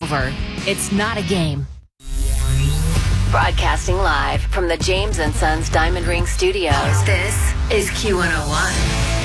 over. It's not a game. Broadcasting live from the James & Sons Diamond Ring Studios. This is Q101.